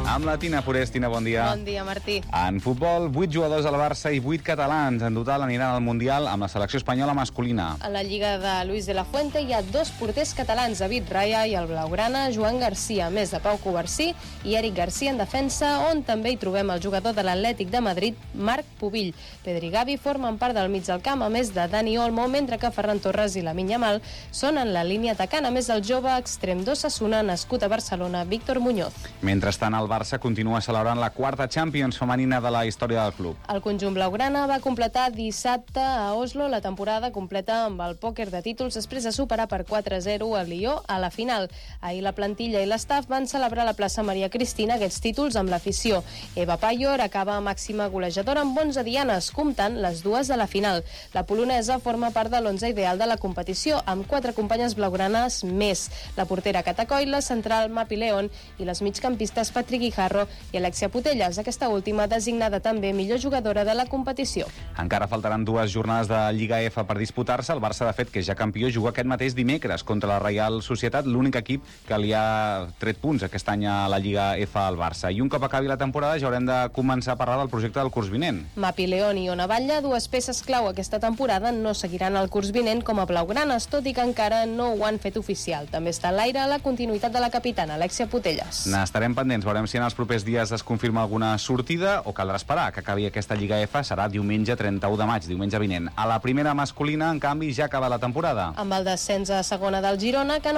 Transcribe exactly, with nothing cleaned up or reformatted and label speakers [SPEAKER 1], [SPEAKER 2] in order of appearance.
[SPEAKER 1] Amb la Tina Forés. Tina, bon dia.
[SPEAKER 2] Bon dia, Martí.
[SPEAKER 1] En futbol, vuit jugadors al Barça i vuit catalans. En total aniran al Mundial amb la selecció espanyola masculina.
[SPEAKER 2] A la Lliga de Luis de la Fuente hi ha dos porters catalans, David Raya i el blaugrana Joan Garcia, a més de Pau Covarsí i Eric Garcia en defensa, on també hi trobem el jugador de l'Atlètic de Madrid, Marc Pubill. Pedri i Gavi formen part del mig del camp, a més de Dani Olmo, mentre que Ferran Torres i Lamine Yamal són en la línia atacant, a més del jove extrem d'Osasuna, nascut a Barcelona, Víctor Muñoz.
[SPEAKER 1] Mentrestant, el Barça continua celebrant la quarta Champions femenina de la història del club.
[SPEAKER 2] El conjunt blaugrana va completar dissabte a Oslo la temporada completa amb el pòquer de títols després de superar per quatre a zero a Lió a la final. Ahir la plantilla i l'estaf van celebrar a la plaça Maria Cristina aquests títols amb l'afició. Eva Payor acaba màxima golejadora amb onze dianes, comptant les dues de la final. La polonesa forma part de l'onze ideal de la competició, amb quatre companyes blaugranes més. La portera Catacoi, la central Mapi León i les migcampistes Patrick Guijarro i Alexia Putellas, aquesta última designada també millor jugadora de la competició.
[SPEAKER 1] Encara faltaran dues jornades de Lliga F per disputar-se. El Barça, de fet, que és ja campió, juga aquest mateix dimecres contra la Reial Societat, l'únic equip que li ha tret punts aquest any a la Lliga F al Barça. I un cop acabi la temporada ja haurem de començar a parlar del projecte del curs vinent.
[SPEAKER 2] Mapi León i Ona Batlle, dues peces clau aquesta temporada, no seguiran el curs vinent com a blaugranes, tot i que encara no ho han fet oficial. També està a l'aire la continuïtat de la capitana, Alexia Putellas.
[SPEAKER 1] N'estarem pendents, veurem si en els propers dies es confirma alguna sortida o caldrà esperar que acabi aquesta Lliga F. Serà diumenge trenta-u de maig, diumenge vinent. A la primera masculina, en canvi, ja acaba la temporada.
[SPEAKER 2] Amb el descens a segona del Girona, que no